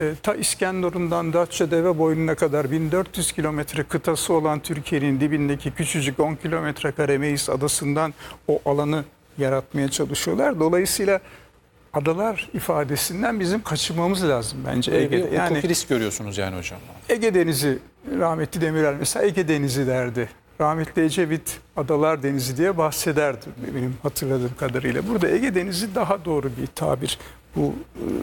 Ta İskenderun'dan Datça Deveboynu'na kadar 1400 kilometre kıtası olan Türkiye'nin dibindeki küçücük 10 kilometre kare Meis adasından o alanı yaratmaya çalışıyorlar. Dolayısıyla adalar ifadesinden bizim kaçınmamız lazım bence Ege'de. Yani risk görüyorsunuz yani hocam. Ege Denizi, rahmetli Demirel mesela Ege Denizi derdi. Rahmetli Ecevit Adalar Denizi diye bahsederdi benim hatırladığım kadarıyla. Burada Ege Denizi daha doğru bir tabir bu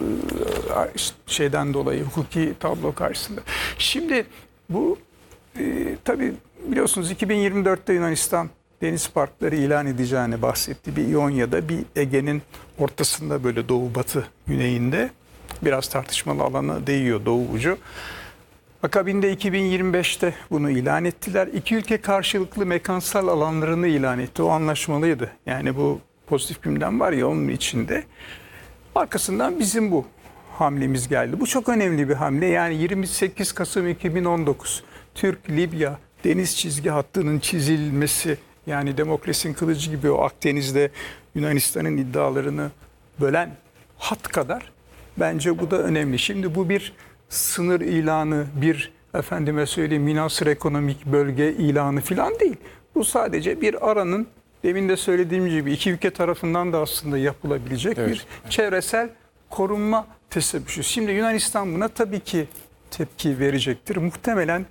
şeyden dolayı, hukuki tablo karşısında. Şimdi bu tabii biliyorsunuz 2024'te Yunanistan deniz parkları ilan edeceğini bahsetti. Bir İonya'da, bir Ege'nin ortasında, böyle doğu batı güneyinde biraz tartışmalı alana değiyor doğu ucu. Akabinde 2025'te bunu ilan ettiler. İki ülke karşılıklı mekansal alanlarını ilan etti. O anlaşmalıydı. Yani bu pozitif gündem var ya, onun içinde. Arkasından bizim bu hamlemiz geldi. Bu çok önemli bir hamle. Yani 28 Kasım 2019 Türk-Libya deniz çizgi hattının çizilmesi, yani Demokrasinin kılıcı gibi o Akdeniz'de Yunanistan'ın iddialarını bölen hat kadar bence bu da önemli. Şimdi bu bir sınır ilanı, bir efendime söyleyeyim münhasır ekonomik bölge ilanı falan değil. Bu sadece bir aranın, demin de söylediğim gibi iki ülke tarafından da aslında yapılabilecek bir çevresel korunma teşebbüsü. Şimdi Yunanistan buna tabii ki tepki verecektir. Muhtemelen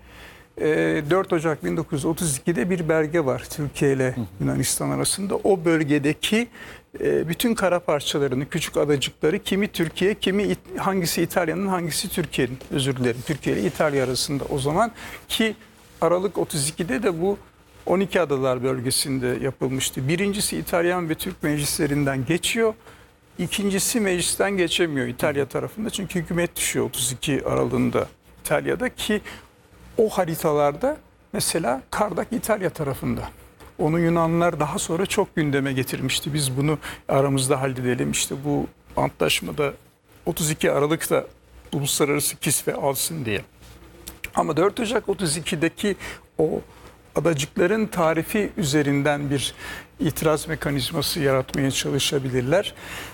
4 Ocak 1932'de bir belge var Türkiye ile Yunanistan arasında. O bölgedeki bütün kara parçalarını, küçük adacıkları, kimi Türkiye, kimi hangisi İtalya'nın, hangisi Türkiye'nin, özür dilerim, Türkiye ile İtalya arasında o zaman, ki Aralık 32'de de bu 12 adalar bölgesinde yapılmıştı. Birincisi İtalyan ve Türk meclislerinden geçiyor. İkincisi meclisten geçemiyor İtalya tarafında. Çünkü hükümet düşüyor 32 Aralık'ında İtalya'da, ki o haritalarda mesela Kardak İtalya tarafında. Onu Yunanlılar daha sonra çok gündeme getirmişti. Biz bunu aramızda halledelim. İşte bu antlaşmada 32 Aralık'ta uluslararası kisve alsın diye. Ama 4 Ocak 32'deki o adacıkların tarifi üzerinden bir itiraz mekanizması yaratmaya çalışabilirler.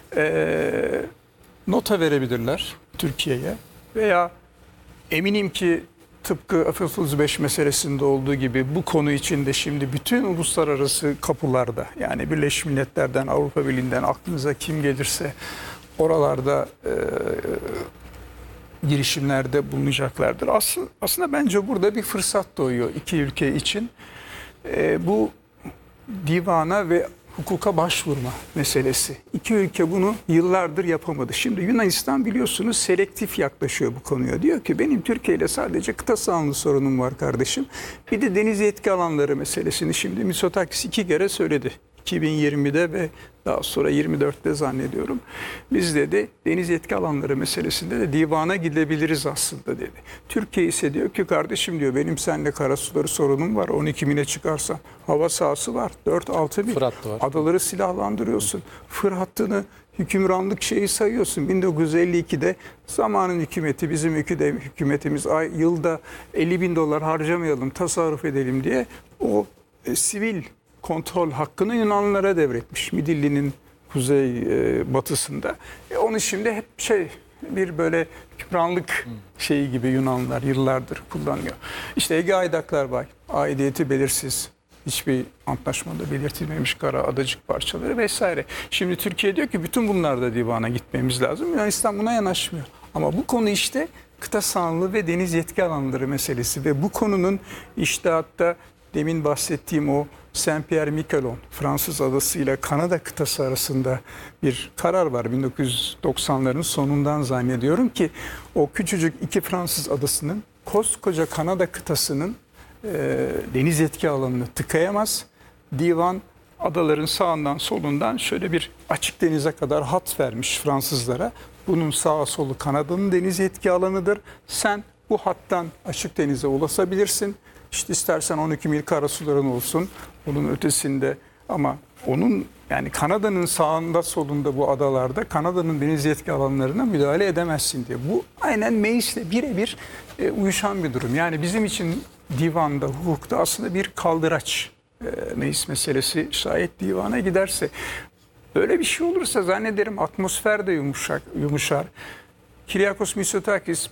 Nota verebilirler Türkiye'ye veya eminim ki tıpkı F-35 meselesinde olduğu gibi bu konu içinde şimdi bütün uluslararası kapılarda, yani Birleşmiş Milletler'den, Avrupa Birliği'nden aklınıza kim gelirse oralarda girişimlerde bulunacaklardır. Aslında bence burada bir fırsat doğuyor iki ülke için. Bu divana ve hukuka başvurma meselesi. İki ülke bunu yıllardır yapamadı. Şimdi Yunanistan biliyorsunuz selektif yaklaşıyor bu konuya. Diyor ki benim Türkiye ile sadece kıta sahanlığı sorunum var kardeşim. Bir de deniz yetki alanları meselesini şimdi Mitsotakis 2 kere söyledi. 2020'de ve daha sonra 24'te zannediyorum. Biz dedi deniz yetki alanları meselesinde de divana gidebiliriz aslında dedi. Türkiye ise diyor ki kardeşim diyor benim seninle karasuları sorunum var. 12 bine çıkarsan hava sahası var. 4-6 bin. Adaları silahlandırıyorsun. Fırat'ını hükümranlık şeyi sayıyorsun. 1952'de zamanın hükümeti, bizim hükümetimiz yılda 50 bin dolar harcamayalım, tasarruf edelim diye o sivil kontrol hakkını Yunanlılara devretmiş. Midilli'nin kuzey batısında. Onu şimdi hep bir böyle hükümranlık şeyi gibi Yunanlılar yıllardır kullanıyor. İşte Ege Aydaklar var. Aidiyeti belirsiz. Hiçbir antlaşmada belirtilmemiş kara adacık parçaları vesaire. Şimdi Türkiye diyor ki bütün bunlarda divana gitmemiz lazım. Yunanistan buna yanaşmıyor. Ama bu konu işte kıta sahanlığı ve deniz yetki alanları meselesi ve bu konunun işte hatta demin bahsettiğim o Saint-Pierre-Miquelon Fransız adası ile Kanada kıtası arasında bir karar var 1990'ların sonundan zannediyorum ki o küçücük iki Fransız adasının koskoca Kanada kıtasının deniz yetki alanını tıkayamaz. Divan adaların sağından solundan şöyle bir açık denize kadar hat vermiş Fransızlara. Bunun sağa solu Kanada'nın deniz yetki alanıdır. Sen bu hattan açık denize ulaşabilirsin. İşte istersen 12 mil karasuların olsun, onun ötesinde, ama onun yani Kanada'nın sağında solunda bu adalarda Kanada'nın deniz yetki alanlarına müdahale edemezsin diye. Bu aynen Meis'le birebir uyuşan bir durum. Yani bizim için divanda, hukukta aslında bir kaldıraç. Meis meselesi şayet divana giderse. Böyle bir şey olursa zannederim atmosfer de yumuşar. Kyriakos Mitsotakis